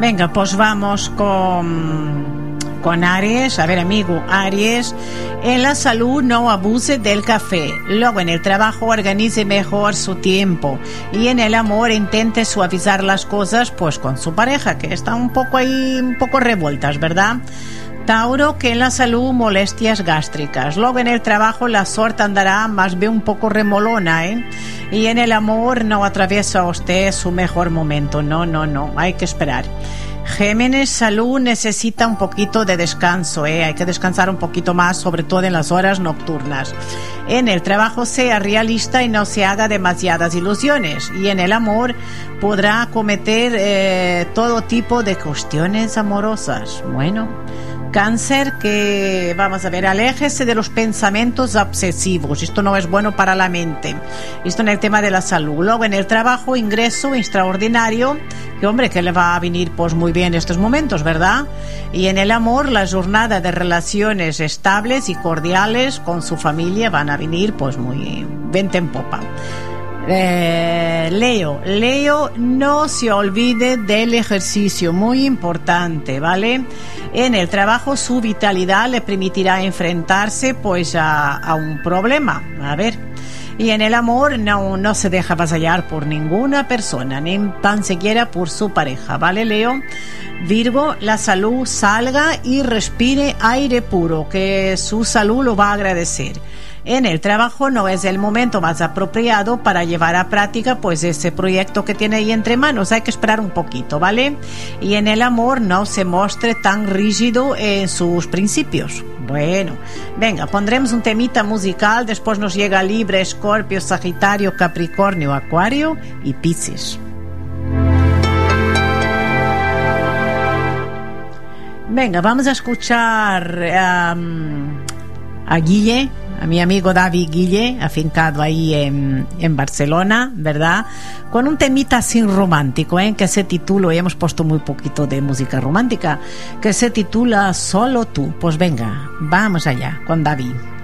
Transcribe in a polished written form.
Venga, pues vamos con Aries. A ver, amigo, Aries, en la salud no abuse del café. Luego en el trabajo organice mejor su tiempo. Y en el amor intente suavizar las cosas pues con su pareja, que está un poco revueltas, ¿verdad? Tauro, que en la salud molestias gástricas. Luego en el trabajo la suerte andará más bien un poco remolona, ¿eh? Y en el amor no atraviesa usted su mejor momento. No, hay que esperar. Géminis, salud necesita un poquito de descanso, hay que descansar un poquito más, sobre todo en las horas nocturnas. En el trabajo sea realista y no se haga demasiadas ilusiones. Y en el amor podrá cometer todo tipo de cuestiones amorosas. Bueno, Cáncer, que vamos a ver, aléjese de los pensamientos obsesivos. Esto no es bueno para la mente. Esto en el tema de la salud. Luego en el trabajo, ingreso extraordinario, que hombre, que le va a venir pues muy bien estos momentos, ¿verdad? Y en el amor, la jornada de relaciones estables y cordiales con su familia van a venir pues muy vente en popa. Leo, no se olvide del ejercicio, muy importante, ¿vale? En el trabajo su vitalidad le permitirá enfrentarse pues a un problema, a ver. Y en el amor no se deja avasallar por ninguna persona, ni tan siquiera por su pareja, ¿vale, Leo? Virgo, la salud, salga y respire aire puro, que su salud lo va a agradecer. En el trabajo no es el momento más apropiado para llevar a práctica pues ese proyecto que tiene ahí entre manos, hay que esperar un poquito, ¿vale? Y en el amor no se muestre tan rígido en sus principios. Bueno, venga, pondremos un temita musical, después nos llega Libra, Escorpio, Sagitario, Capricornio, Acuario y Piscis. Venga, vamos a escuchar a Guille, a mi amigo David Guille, afincado ahí en Barcelona, ¿verdad? Con un temita así romántico, que se titula, y hemos puesto muy poquito de música romántica, que se titula Solo tú. Pues venga, vamos allá con David.